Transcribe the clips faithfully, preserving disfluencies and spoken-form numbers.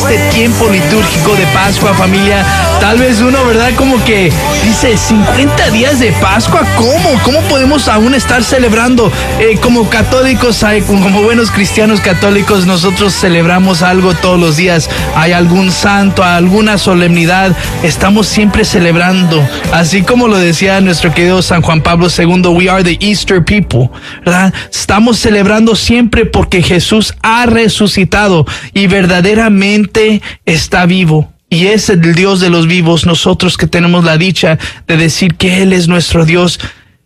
este tiempo litúrgico de Pascua, familia. Tal vez uno, ¿verdad? Como que dice, cincuenta días de Pascua, ¿cómo? ¿Cómo podemos aún estar celebrando? Eh, como católicos, hay, como buenos cristianos católicos, nosotros celebramos algo todos los días. Hay algún santo, alguna solemnidad, estamos siempre celebrando. Así como lo decía nuestro querido San Juan Pablo segundo, we are the Easter people, ¿verdad? Estamos celebrando siempre porque Jesús ha resucitado y verdaderamente está vivo. Y es el Dios de los vivos, nosotros que tenemos la dicha de decir que Él es nuestro Dios.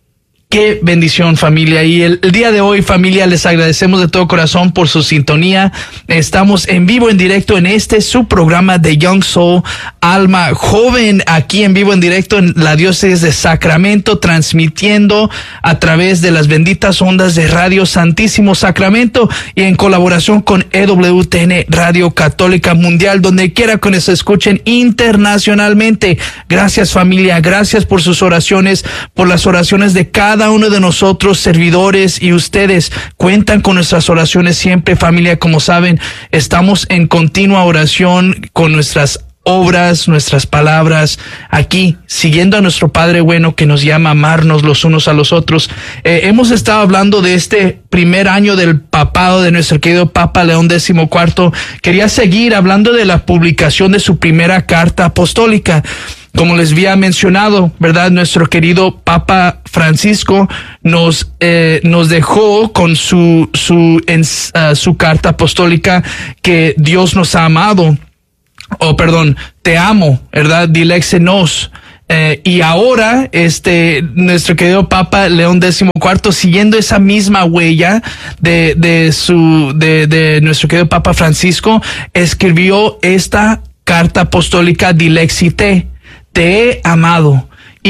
Qué bendición, familia. Y el, el día de hoy, familia, les agradecemos de todo corazón por su sintonía. Estamos en vivo, en directo en este su programa de Young Soul, Alma Joven, aquí en vivo, en directo en la diócesis de Sacramento, transmitiendo a través de las benditas ondas de Radio Santísimo Sacramento y en colaboración con E W T N Radio Católica Mundial, donde quiera que nos escuchen internacionalmente. Gracias, familia. Gracias por sus oraciones, por las oraciones de cada Cada uno de nosotros, servidores, y ustedes cuentan con nuestras oraciones siempre, familia. Como saben, estamos en continua oración con nuestras obras, nuestras palabras, aquí, siguiendo a nuestro Padre bueno que nos llama a amarnos los unos a los otros. Eh, hemos estado hablando de este primer año del papado de nuestro querido Papa León decimocuarto. Quería seguir hablando de la publicación de su primera carta apostólica. Como les había mencionado, ¿verdad? Nuestro querido Papa Francisco nos eh, nos dejó con su su en, uh, su carta apostólica que Dios nos ha amado. Oh, perdón, te amo, ¿verdad? Dilexe nos. Eh, y ahora, este, nuestro querido Papa León decimocuarto, siguiendo esa misma huella de de su de de nuestro querido Papa Francisco, escribió esta carta apostólica Dilexite. Te he amado.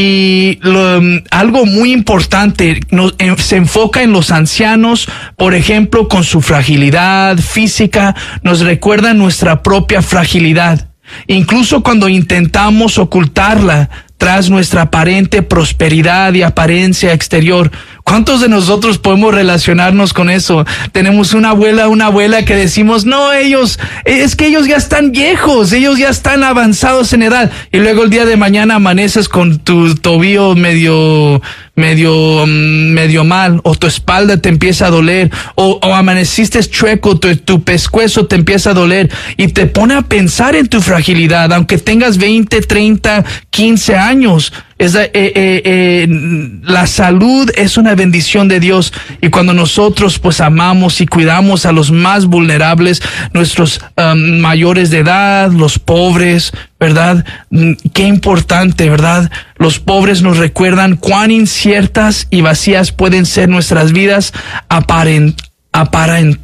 Y lo, algo muy importante, nos, en, se enfoca en los ancianos, por ejemplo, con su fragilidad física, nos recuerda nuestra propia fragilidad. Incluso cuando intentamos ocultarla tras nuestra aparente prosperidad y apariencia exterior. ¿Cuántos de nosotros podemos relacionarnos con eso? Tenemos una abuela, una abuela que decimos, no, ellos, es que ellos ya están viejos, ellos ya están avanzados en edad. Y luego el día de mañana amaneces con tu tobillo medio, medio, medio mal, o tu espalda te empieza a doler, o, o amaneciste chueco, tu, tu pescuezo te empieza a doler, y te pone a pensar en tu fragilidad, aunque tengas veinte, treinta, quince años. Es, eh, eh, eh, la salud es una bendición de Dios, y cuando nosotros pues amamos y cuidamos a los más vulnerables, nuestros um, mayores de edad, los pobres, ¿verdad? Qué importante, ¿verdad? Los pobres nos recuerdan cuán inciertas y vacías pueden ser nuestras vidas aparent, aparent,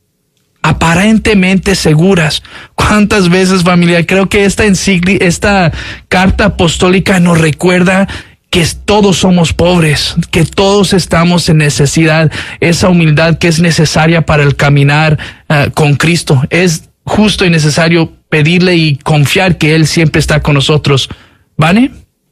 aparentemente seguras. ¿Cuántas veces, familia? Creo que esta encicli, esta carta apostólica nos recuerda que todos somos pobres, que todos estamos en necesidad. Esa humildad que es necesaria para el caminar uh, con Cristo. Es justo y necesario pedirle y confiar que Él siempre está con nosotros. ¿Vane?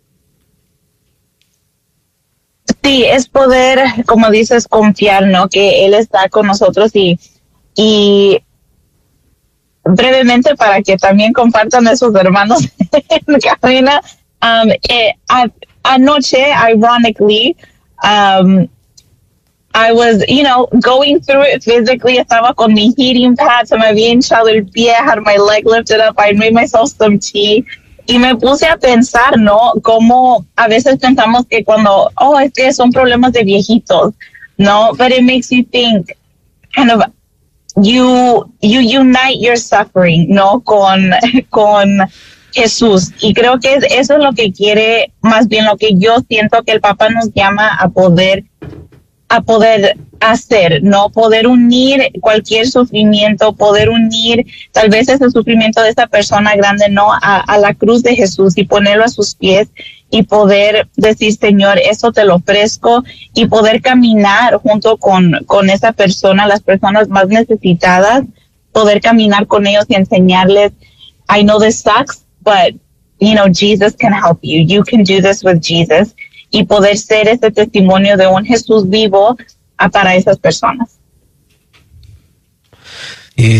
Sí, es poder, como dices, confiar, ¿no? Que Él está con nosotros. y Y brevemente, para que también compartan a sus hermanos en cabina, um, eh, a, anoche, ironically, um, I was, you know, going through it physically. Estaba con mi heating pad, se me había hinchado el pie, had my leg lifted up, I made myself some tea. Y me puse a pensar, ¿no? Cómo a veces pensamos que cuando, oh, es que son problemas de viejitos, ¿no? But it makes you think, kind of, you you unite your suffering, ¿no? Con, con Jesús. Y creo que eso es lo que quiere, más bien lo que yo siento que el Papa nos llama a poder, a poder hacer, ¿no? Poder unir cualquier sufrimiento, poder unir tal vez ese sufrimiento de esta persona grande, ¿no? A, a la cruz de Jesús y ponerlo a sus pies y poder decir, Señor, esto te lo ofrezco, y poder caminar junto con, con esa persona, las personas más necesitadas, poder caminar con ellos y enseñarles, I know this sucks, but, you know, Jesus can help you. You can do this with Jesus. Y poder ser ese testimonio de un Jesús vivo a, para esas personas. Y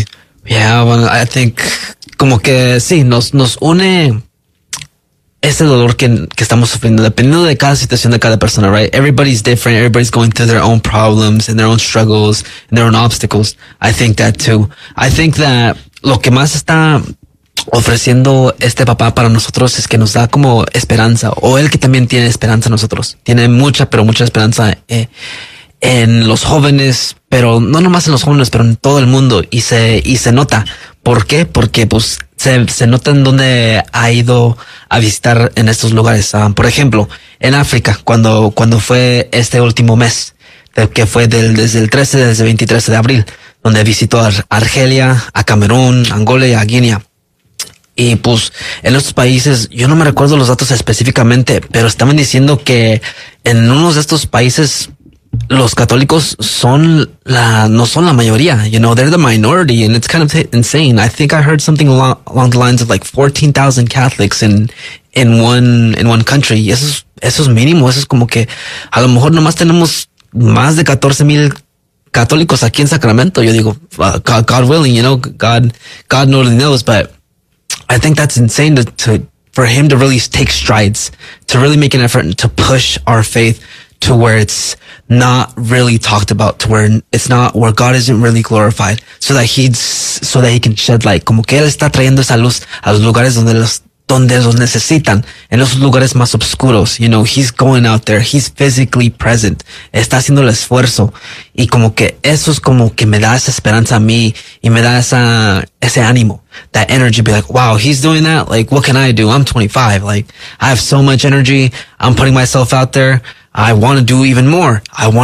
Yeah, bueno, I think como que sí, nos, nos une ese dolor que, que estamos sufriendo, dependiendo de cada situación de cada persona, right? Everybody's different. Everybody's going through their own problems and their own struggles and their own obstacles. I think that too. I think that lo que más está ofreciendo este papá para nosotros es que nos da como esperanza, o él que también tiene esperanza en nosotros. Tiene mucha, pero mucha esperanza eh, en los jóvenes, pero no nomás en los jóvenes, pero en todo el mundo. Y se, y se nota. ¿Por qué? Porque pues se, se nota en dónde ha ido a visitar en estos lugares. Um, por ejemplo, en África, cuando, cuando fue este último mes, que fue del, desde el trece, desde el veintitrés de abril, donde visitó a Argelia, a Camerún, Angola y a Guinea. Y pues en estos países, yo no me recuerdo los datos específicamente, pero estaban diciendo que en unos de estos países los católicos son la, no son la mayoría, you know, they're the minority, and it's kind of insane. I think I heard something along, along the lines of like fourteen thousand Catholics in, in one, in one country. Y eso es, eso es mínimo, eso es como que a lo mejor nomás tenemos más de catorce mil católicos aquí en Sacramento. Yo digo, uh, God, God willing, you know, God, God only knows, but I think that's insane to, to, for him to really take strides, to really make an effort to push our faith to where it's not really talked about, to where it's not, where God isn't really glorified, so that he's, so that he can shed light. Como que él está trayendo esa luz a los lugares donde los, donde los necesitan, en los lugares más oscuros. You know, he's going out there, he's physically present, está haciendo el esfuerzo, y como que eso es como que me da esa esperanza a mí, y me da esa, ese ánimo, that energy, be like, wow, he's doing that, like, what can I do? I'm twenty-five, like, I have so much energy, I'm putting myself out there, I want to do even more, I want